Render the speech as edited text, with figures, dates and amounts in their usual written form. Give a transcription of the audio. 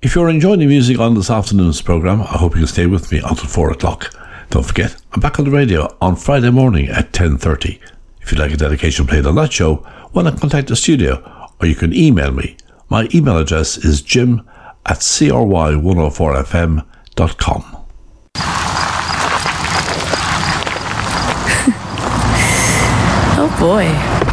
If you're enjoying the music on this afternoon's programme, I hope you can stay with me until 4 o'clock. Don't forget, I'm back on the radio on Friday morning at 10:30. If you'd like a dedication played on that show, why not contact the studio, or you can email me. My email address is jim@cry104fm.com. Oh boy.